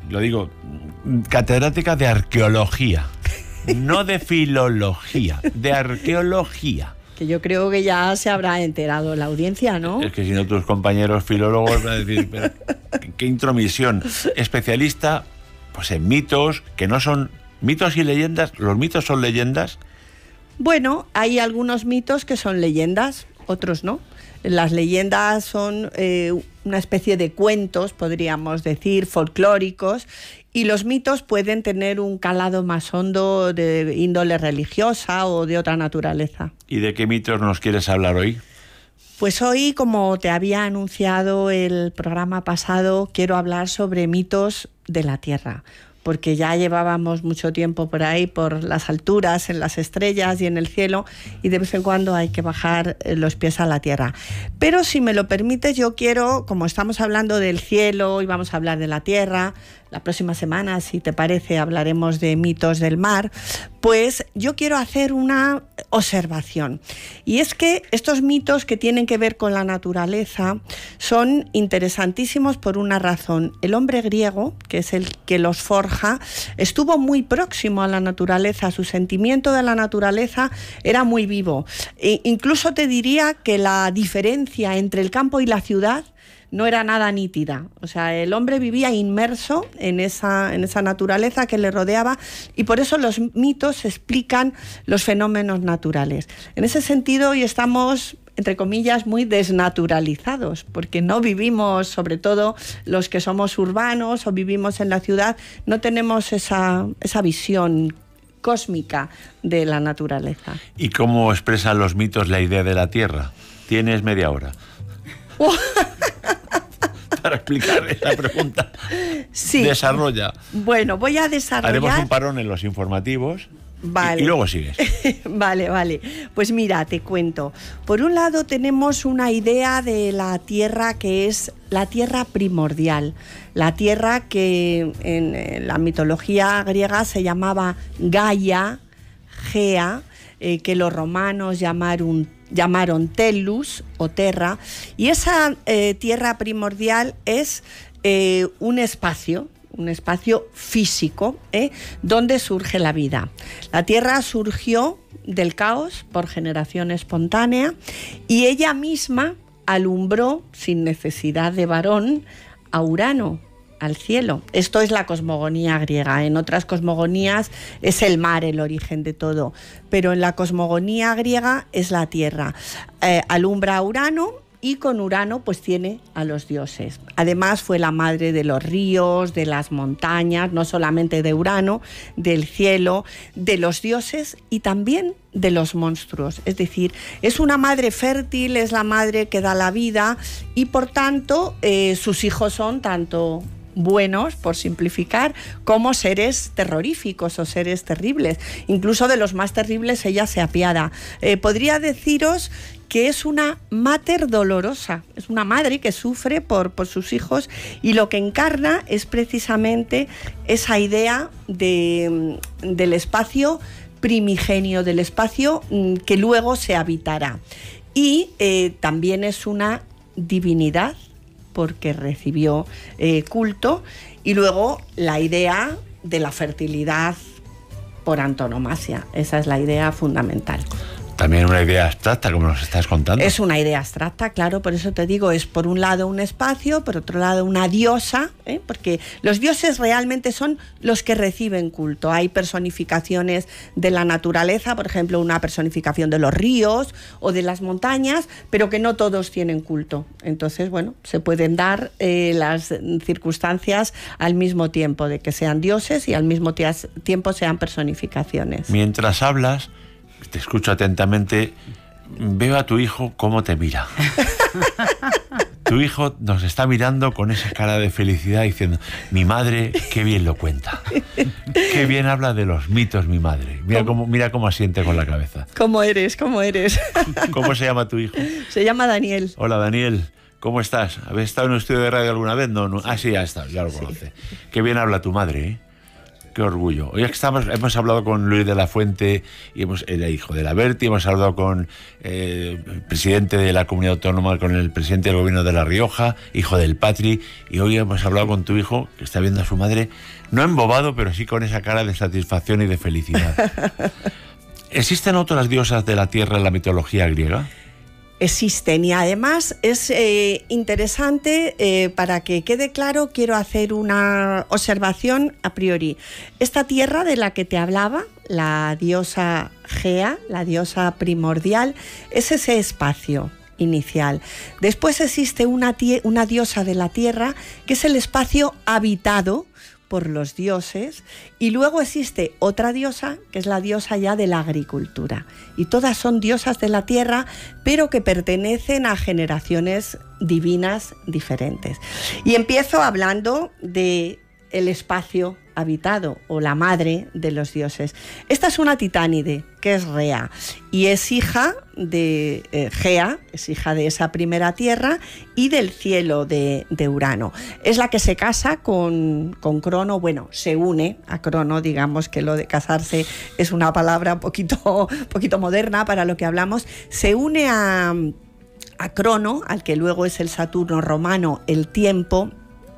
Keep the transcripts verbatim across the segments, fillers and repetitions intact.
lo digo, catedrática de arqueología, no de filología, de arqueología. Que yo creo que ya se habrá enterado la audiencia, ¿no? Es que si no, tus compañeros filólogos van a decir, pero, ¿qué, qué intromisión? Especialista pues en mitos, que no son mitos y leyendas. ¿Los mitos son leyendas? Bueno, hay algunos mitos que son leyendas, otros no. Las leyendas son eh, una especie de cuentos, podríamos decir, folclóricos, y los mitos pueden tener un calado más hondo de índole religiosa o de otra naturaleza. ¿Y de qué mitos nos quieres hablar hoy? Pues hoy, como te había anunciado el programa pasado, quiero hablar sobre mitos de la Tierra, porque ya llevábamos mucho tiempo por ahí, por las alturas, en las estrellas y en el cielo, y de vez en cuando hay que bajar los pies a la tierra. Pero si me lo permites, yo quiero, como estamos hablando del cielo y vamos a hablar de la tierra, la próxima semana, si te parece, hablaremos de mitos del mar, pues yo quiero hacer una observación. Y es que estos mitos que tienen que ver con la naturaleza son interesantísimos por una razón. El hombre griego, que es el que los forja, estuvo muy próximo a la naturaleza, su sentimiento de la naturaleza era muy vivo. E incluso te diría que la diferencia entre el campo y la ciudad no era nada nítida. O sea, el hombre vivía inmerso en esa, en esa naturaleza que le rodeaba, y por eso los mitos explican los fenómenos naturales. En ese sentido, hoy estamos, entre comillas, muy desnaturalizados, porque no vivimos, sobre todo los que somos urbanos o vivimos en la ciudad, no tenemos esa, esa visión cósmica de la naturaleza. ¿Y cómo expresan los mitos la idea de la Tierra? Tienes media hora para explicar esa pregunta. Sí. Desarrolla. Bueno, voy a desarrollar. Haremos un parón en los informativos. Vale. Y, y luego sigues. Vale, vale. Pues mira, te cuento. Por un lado tenemos una idea de la Tierra que es la Tierra primordial. La Tierra que en la mitología griega se llamaba Gaia, Gea, eh, que los romanos llamaron llamaron Tellus o Terra, y esa eh, tierra primordial es eh, un espacio, un espacio físico, ¿eh? donde surge la vida. La Tierra surgió del caos por generación espontánea y ella misma alumbró, sin necesidad de varón, a Urano, al cielo. Esto es la cosmogonía griega. En otras cosmogonías es el mar el origen de todo, pero en la cosmogonía griega es la tierra. Eh, alumbra a Urano y con Urano pues tiene a los dioses. Además fue la madre de los ríos, de las montañas, no solamente de Urano, del cielo, de los dioses y también de los monstruos. Es decir, es una madre fértil, es la madre que da la vida y por tanto eh, sus hijos son tanto buenos, por simplificar, como seres terroríficos o seres terribles. Incluso de los más terribles ella se apiada. Eh, podría deciros que es una mater dolorosa, es una madre que sufre por, por sus hijos, y lo que encarna es precisamente esa idea de, del espacio primigenio, del espacio que luego se habitará. Y eh, también es una divinidad, porque recibió eh, culto, y luego la idea de la fertilidad por antonomasia. Esa es la idea fundamental. También una idea abstracta, como nos estás contando. Es una idea abstracta, claro, por eso te digo, es por un lado un espacio, por otro lado una diosa, ¿eh? Porque los dioses realmente son los que reciben culto. Hay personificaciones de la naturaleza, por ejemplo, una personificación de los ríos o de las montañas, pero que no todos tienen culto. Entonces, bueno, se pueden dar eh, las circunstancias al mismo tiempo, de que sean dioses y al mismo tiempo sean personificaciones. Mientras hablas, te escucho atentamente, veo a tu hijo cómo te mira. Tu hijo nos está mirando con esa cara de felicidad diciendo, mi madre, qué bien lo cuenta. Qué bien habla de los mitos mi madre. Mira cómo, mira cómo asiente con la cabeza. ¿Cómo eres? ¿Cómo eres? ¿Cómo se llama tu hijo? Se llama Daniel. Hola, Daniel. ¿Cómo estás? ¿Habéis estado en un estudio de radio alguna vez? No, no. Ah, sí, ya está, ya lo conoce. Sí. Qué bien habla tu madre, ¿eh? Qué orgullo. Hoy estamos, hemos hablado con Luis de la Fuente, y hemos, el hijo de la Berti, hemos hablado con eh, el presidente de la comunidad autónoma, con el presidente del gobierno de La Rioja, hijo del Patri, y hoy hemos hablado con tu hijo, que está viendo a su madre, no embobado, pero sí con esa cara de satisfacción y de felicidad. ¿Existen otras diosas de la tierra en la mitología griega? Existen, y además es eh, interesante, eh, para que quede claro, quiero hacer una observación a priori. Esta tierra de la que te hablaba, la diosa Gea, la diosa primordial, es ese espacio inicial. Después existe una, una diosa de la tierra, que es el espacio habitado por los dioses, y luego existe otra diosa, que es la diosa ya de la agricultura, y todas son diosas de la tierra, pero que pertenecen a generaciones divinas diferentes. Y empiezo hablando de el espacio habitado, o la madre de los dioses. Esta es una titánide, que es Rea, y es hija de eh, Gea, es hija de esa primera tierra, y del cielo de, de Urano. Es la que se casa con, con Crono, bueno, se une a Crono, digamos que lo de casarse es una palabra un poquito, poquito moderna para lo que hablamos, se une a, a Crono, al que luego es el Saturno romano, el tiempo,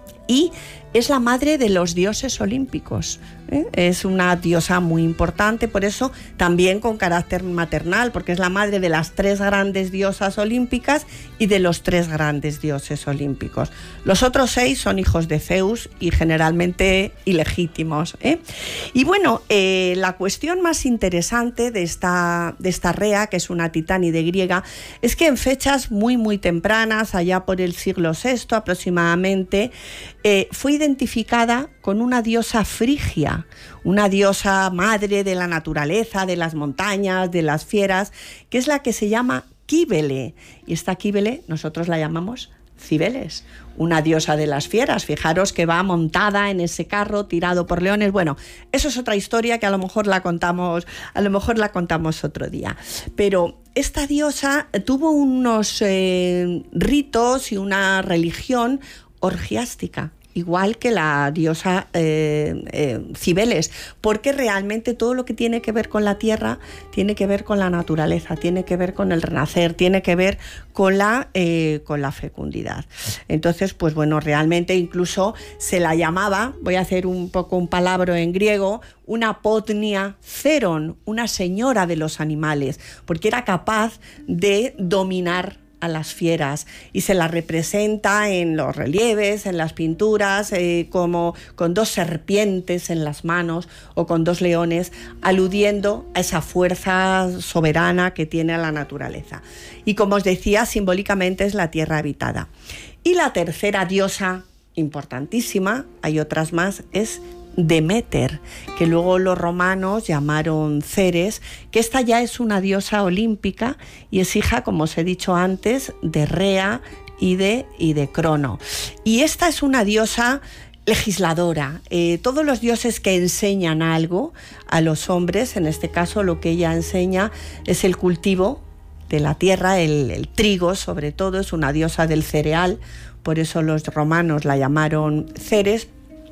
y es la madre de los dioses olímpicos, ¿eh? Es una diosa muy importante, por eso también con carácter maternal, porque es la madre de las tres grandes diosas olímpicas y de los tres grandes dioses olímpicos. Los otros seis son hijos de Zeus y generalmente ilegítimos, ¿eh? Y bueno, eh, la cuestión más interesante de esta, de esta Rea, que es una titánide griega, es que en fechas muy muy tempranas, allá por el siglo sexto aproximadamente, eh, fue identificada con una diosa frigia, una diosa madre de la naturaleza, de las montañas, de las fieras, que es la que se llama Cíbele. Y esta Cíbele nosotros la llamamos Cibeles, una diosa de las fieras. Fijaros que va montada en ese carro tirado por leones. Bueno, eso es otra historia que a lo mejor la contamos, a lo mejor la contamos otro día. Pero esta diosa tuvo unos eh, ritos y una religión orgiástica, igual que la diosa eh, eh, Cibeles, porque realmente todo lo que tiene que ver con la tierra tiene que ver con la naturaleza, tiene que ver con el renacer, tiene que ver con la, eh, con la fecundidad. Entonces, pues bueno, realmente incluso se la llamaba, voy a hacer un poco un palabra en griego, una potnia theron, una señora de los animales, porque era capaz de dominar a las fieras, y se la representa en los relieves, en las pinturas, eh, como con dos serpientes en las manos o con dos leones, aludiendo a esa fuerza soberana que tiene la naturaleza. Y como os decía, simbólicamente es la tierra habitada. Y la tercera diosa importantísima, hay otras más, es Deméter, que luego los romanos llamaron Ceres, que esta ya es una diosa olímpica y es hija, como os he dicho antes, de Rea y de, y de Crono. Y esta es una diosa legisladora. Eh, todos los dioses que enseñan algo a los hombres, en este caso lo que ella enseña es el cultivo de la tierra, el, el trigo sobre todo, es una diosa del cereal, por eso los romanos la llamaron Ceres.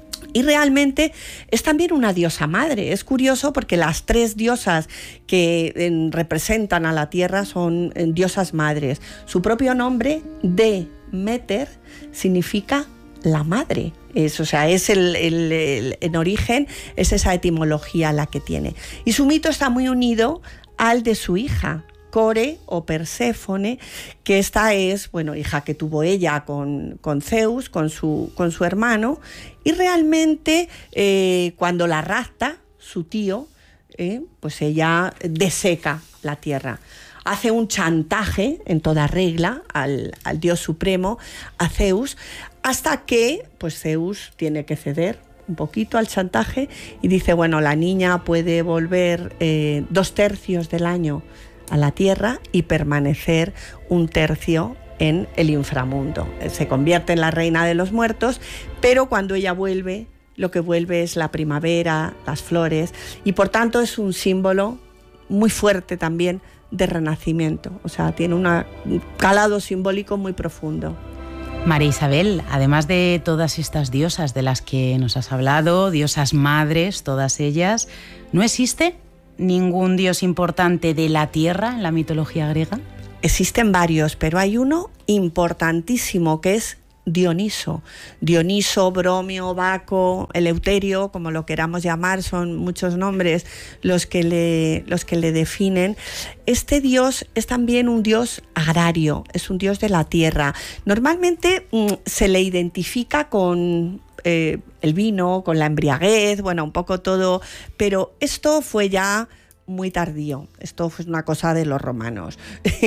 Y realmente es también una diosa madre. Es curioso porque las tres diosas que eh, representan a la tierra son eh, diosas madres. Su propio nombre, Deméter, significa la madre. Es, o sea, es el, el, el, en origen, es esa etimología la que tiene. Y su mito está muy unido al de su hija, Core o Perséfone, que esta es, bueno, hija que tuvo ella con, con Zeus, con su, con su hermano, y realmente eh, cuando la rapta, su tío, eh, pues ella deseca la tierra. Hace un chantaje en toda regla al, al dios supremo, a Zeus, hasta que pues Zeus tiene que ceder un poquito al chantaje y dice, bueno, la niña puede volver eh, dos tercios del año a la tierra y permanecer un tercio en el inframundo. Se convierte en la reina de los muertos, pero cuando ella vuelve, lo que vuelve es la primavera, las flores, y por tanto es un símbolo muy fuerte también de renacimiento. O sea, tiene una, un calado simbólico muy profundo. María Isabel, además de todas estas diosas de las que nos has hablado, diosas madres, todas ellas, ¿no existe ningún dios importante de la tierra en la mitología griega? Existen varios, pero hay uno importantísimo que es Dioniso. Dioniso, Bromio, Baco, Eleuterio, como lo queramos llamar, son muchos nombres los que le, los que le definen. Este dios es también un dios agrario, es un dios de la tierra. Normalmente mmm, se le identifica con eh, el vino, con la embriaguez, bueno, un poco todo, pero esto fue ya muy tardío. Esto fue una cosa de los romanos.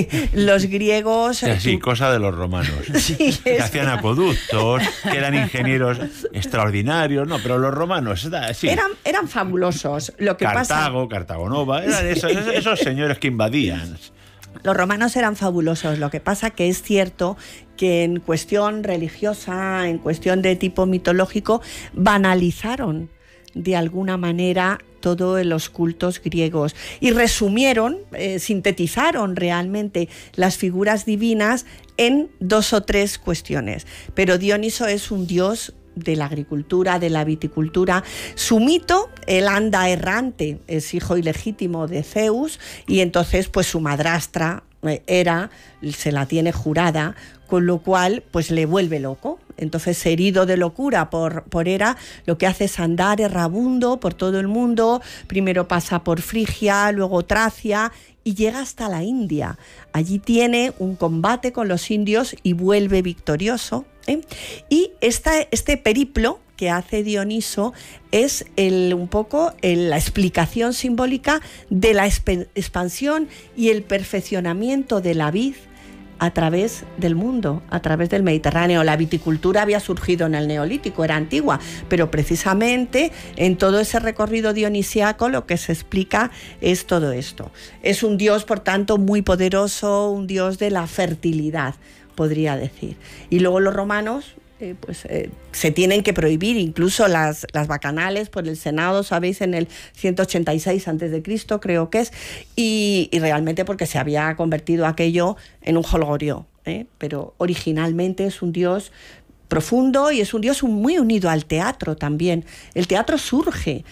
Los griegos... Sí, sí, cosa de los romanos. Sí, que es... hacían acueductos, que eran ingenieros extraordinarios. No, pero los romanos... Sí. Eran, eran fabulosos. Lo que Cartago, pasa... Cartago Nova, eran esos, esos señores que invadían. Los romanos eran fabulosos. Lo que pasa que es cierto que en cuestión religiosa, en cuestión de tipo mitológico, banalizaron de alguna manera todos los cultos griegos y resumieron, eh, sintetizaron realmente las figuras divinas en dos o tres cuestiones. Pero Dioniso es un dios de la agricultura, de la viticultura. Su mito, él anda errante, es hijo ilegítimo de Zeus y entonces pues su madrastra Hera se la tiene jurada, con lo cual pues le vuelve loco. Entonces, herido de locura por, por Hera, lo que hace es andar errabundo por todo el mundo. Primero pasa por Frigia, luego Tracia y llega hasta la India. Allí tiene un combate con los indios y vuelve victorioso, ¿eh? Y esta, este periplo que hace Dioniso es el, un poco el, la explicación simbólica de la expansión y el perfeccionamiento de la vid a través del mundo, a través del Mediterráneo. La viticultura había surgido en el Neolítico, era antigua, pero precisamente en todo ese recorrido dionisiaco lo que se explica es todo esto. Es un dios, por tanto, muy poderoso, un dios de la fertilidad, podría decir. Y luego los romanos... Eh, pues eh, se tienen que prohibir incluso las, las bacanales por el Senado, sabéis, en el ciento ochenta y seis antes de Cristo, creo que es, y, y realmente porque se había convertido aquello en un jolgorio, ¿eh? Pero originalmente es un dios profundo y es un dios muy unido al teatro también. El teatro surge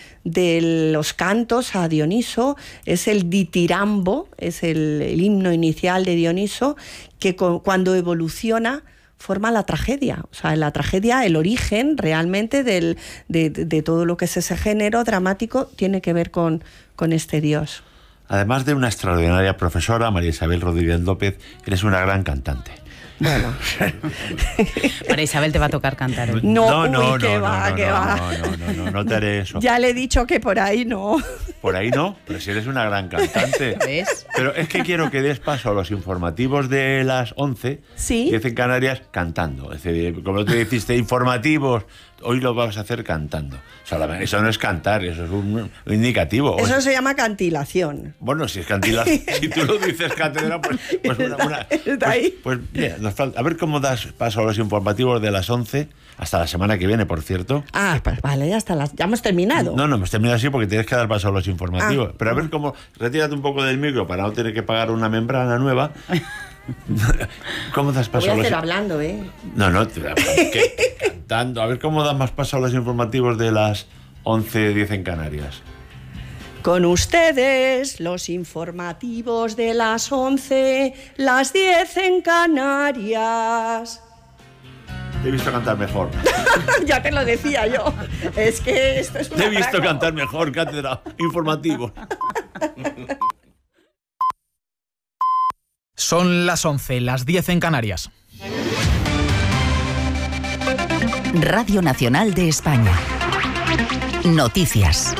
de los cantos a Dioniso, es el ditirambo, es el, el himno inicial de Dioniso, que con, cuando evoluciona forma la tragedia. O sea, la tragedia, el origen realmente del, de, de todo lo que es ese género dramático tiene que ver con, con este dios. Además de una extraordinaria profesora, María Isabel Rodríguez López, eres una gran cantante. Bueno. María Isabel te va a tocar cantar hoy. No, no, no, uy, que no, va, no, que no, va. no, no, no, no, no te haré eso. Ya le he dicho que por ahí no. Por ahí no, pero si eres una gran cantante. ¿Ves? Pero es que quiero que des paso a los informativos de las once, ¿Sí? diez en Canarias, cantando. Es decir, como tú dijiste, informativos, hoy lo vas a hacer cantando. O sea, eso no es cantar, eso es un, un indicativo. Eso o se llama cantilación. Bueno, si es cantilación, si tú lo dices cátedra, pues, pues una... una está pues, ahí. Pues mira, nos falta, a ver cómo das paso a los informativos de las once, hasta la semana que viene, por cierto. Ah, pues vale, ya, está las, ya hemos terminado. No, no, hemos terminado así porque tienes que dar paso a los informativos. Ah. Pero a ver cómo, retírate un poco del micro para no tener que pagar una membrana nueva. ¿Cómo das paso Voy a a los... hacer hablando, ¿eh? No, no, te... ¿qué? Cantando. A ver cómo das más paso a los informativos de las once diez en Canarias. Con ustedes, los informativos de las once, las diez en Canarias. Te he visto cantar mejor. Ya te lo decía yo. Es que esto es una Te he visto traca. cantar mejor, cátedra. Informativo. Son las once, las diez en Canarias. Radio Nacional de España. Noticias.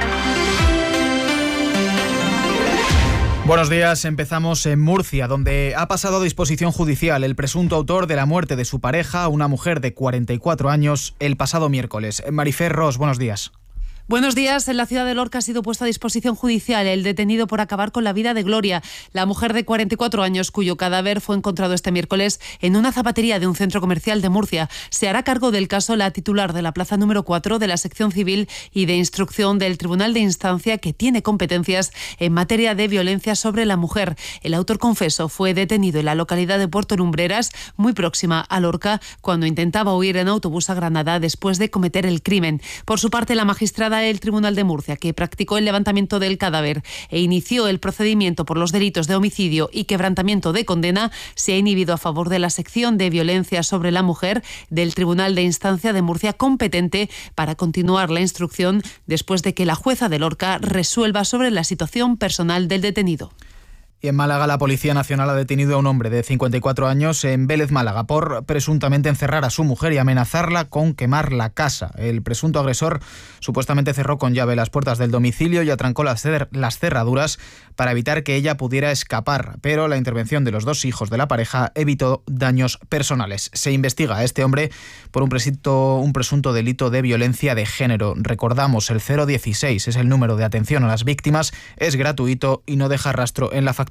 Buenos días, empezamos en Murcia, donde ha pasado a disposición judicial el presunto autor de la muerte de su pareja, una mujer de cuarenta y cuatro años, el pasado miércoles. Marifer Ros, buenos días. Buenos días. En la ciudad de Lorca ha sido puesto a disposición judicial el detenido por acabar con la vida de Gloria, la mujer de cuarenta y cuatro años cuyo cadáver fue encontrado este miércoles en una zapatería de un centro comercial de Murcia. Se hará cargo del caso la titular de la plaza número cuatro de la sección civil y de instrucción del Tribunal de Instancia, que tiene competencias en materia de violencia sobre la mujer. El autor confeso fue detenido en la localidad de Puerto Lumbreras, muy próxima a Lorca, cuando intentaba huir en autobús a Granada después de cometer el crimen. Por su parte, la magistrada del Tribunal de Murcia, que practicó el levantamiento del cadáver e inició el procedimiento por los delitos de homicidio y quebrantamiento de condena, se ha inhibido a favor de la sección de violencia sobre la mujer del Tribunal de Instancia de Murcia, competente para continuar la instrucción después de que la jueza de Lorca resuelva sobre la situación personal del detenido. Y en Málaga, la Policía Nacional ha detenido a un hombre de cincuenta y cuatro años en Vélez, Málaga, por presuntamente encerrar a su mujer y amenazarla con quemar la casa. El presunto agresor supuestamente cerró con llave las puertas del domicilio y atrancó las, cer- las cerraduras para evitar que ella pudiera escapar, pero la intervención de los dos hijos de la pareja evitó daños personales. Se investiga a este hombre por un presunto, un presunto delito de violencia de género. Recordamos, el cero dieciséis es el número de atención a las víctimas, es gratuito y no deja rastro en la factura.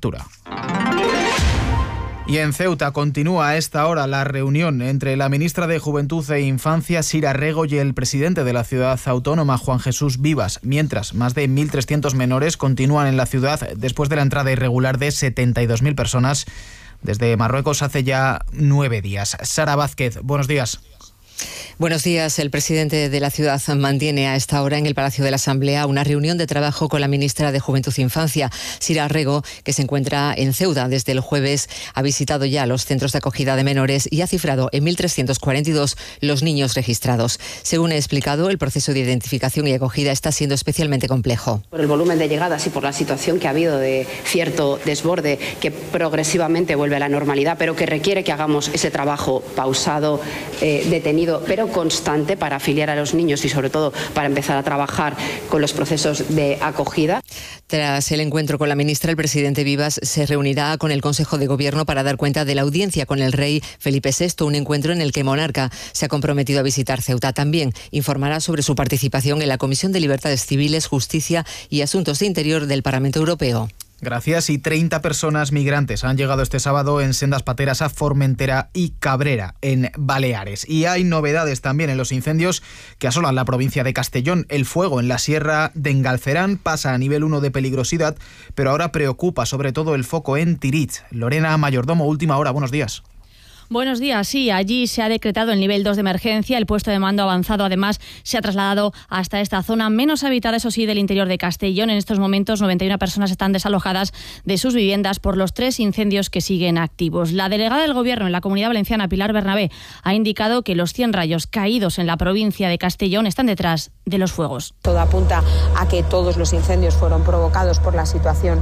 Y en Ceuta continúa a esta hora la reunión entre la ministra de Juventud e Infancia, Sira Rego, y el presidente de la ciudad autónoma, Juan Jesús Vivas, mientras más de mil trescientos menores continúan en la ciudad después de la entrada irregular de setenta y dos mil personas desde Marruecos hace ya nueve días. Sara Vázquez, buenos días. Buenos días. El presidente de la ciudad mantiene a esta hora en el Palacio de la Asamblea una reunión de trabajo con la ministra de Juventud e Infancia, Sira Rego, que se encuentra en Ceuta desde el jueves. Ha visitado ya los centros de acogida de menores y ha cifrado en mil trescientos cuarenta y dos los niños registrados. Según he explicado, el proceso de identificación y acogida está siendo especialmente complejo. Por el volumen de llegadas y por la situación que ha habido de cierto desborde que progresivamente vuelve a la normalidad, pero que requiere que hagamos ese trabajo pausado, eh, detenido, pero constante, para afiliar a los niños y sobre todo para empezar a trabajar con los procesos de acogida. Tras el encuentro con la ministra, el presidente Vivas se reunirá con el Consejo de Gobierno para dar cuenta de la audiencia con el rey Felipe sexto, un encuentro en el que el monarca se ha comprometido a visitar Ceuta. También informará sobre su participación en la Comisión de Libertades Civiles, Justicia y Asuntos de Interior del Parlamento Europeo. Gracias. Y treinta personas migrantes han llegado este sábado en sendas pateras a Formentera y Cabrera, en Baleares. Y hay novedades también en los incendios que asolan la provincia de Castellón. El fuego en la sierra de Engalcerán pasa a nivel uno de peligrosidad, pero ahora preocupa sobre todo el foco en Tirit. Lorena Mayordomo, última hora, buenos días. Buenos días. Sí, allí se ha decretado el nivel dos de emergencia. El puesto de mando avanzado, además, se ha trasladado hasta esta zona menos habitada, eso sí, del interior de Castellón. En estos momentos, noventa y una personas están desalojadas de sus viviendas por los tres incendios que siguen activos. La delegada del Gobierno en la Comunidad Valenciana, Pilar Bernabé, ha indicado que los cien rayos caídos en la provincia de Castellón están detrás de los fuegos. Todo apunta a que todos los incendios fueron provocados por la situación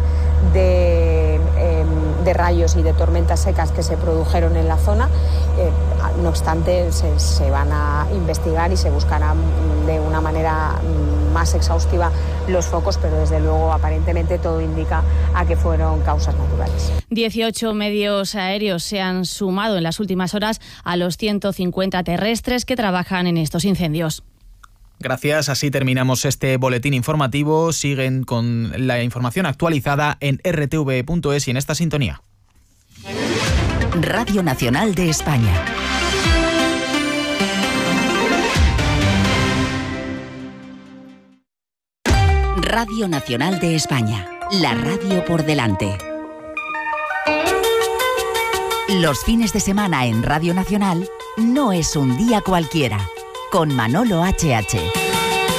de, eh, de rayos y de tormentas secas que se produjeron en la zona. Eh, no obstante, se, se van a investigar y se buscarán de una manera más exhaustiva los focos, pero desde luego aparentemente todo indica a que fueron causas naturales. dieciocho medios aéreos se han sumado en las últimas horas a los ciento cincuenta terrestres que trabajan en estos incendios. Gracias, así terminamos este boletín informativo. Siguen con la información actualizada en r t v punto es y en esta sintonía. Radio Nacional de España. Radio Nacional de España. La radio por delante. Los fines de semana en Radio Nacional no es un día cualquiera. Con Manolo H H.